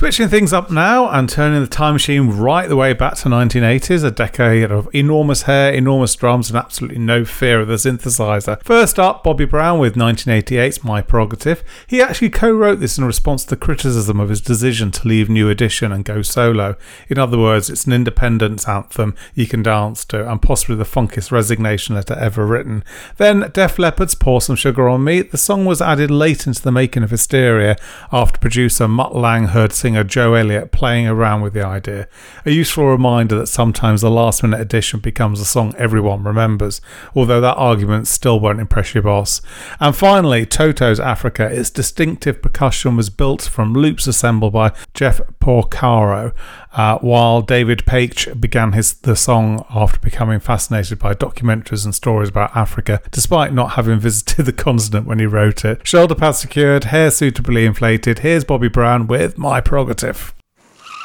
Switching things up now and turning the time machine right the way back to 1980s, a decade of enormous hair, enormous drums and absolutely no fear of the synthesizer. First up, Bobby Brown with 1988's My Prerogative. He actually co-wrote this in response to the criticism of his decision to leave New Edition and go solo. In other words, it's an independence anthem you can dance to and possibly the funkiest resignation letter ever written. Then Def Leppard's Pour Some Sugar On Me. The song was added late into the making of Hysteria after producer Mutt Lange heard singer Joe Elliott playing around with the idea. A useful reminder that sometimes the last minute addition becomes a song everyone remembers, although that argument still won't impress your boss. And finally, Toto's Africa. Its distinctive percussion was built from loops assembled by Jeff Porcaro, while David Paich began the song after becoming fascinated by documentaries and stories about Africa, despite not having visited the continent when he wrote it. Shoulder pads secured, hair suitably inflated. Here's Bobby Brown with My Prerogative.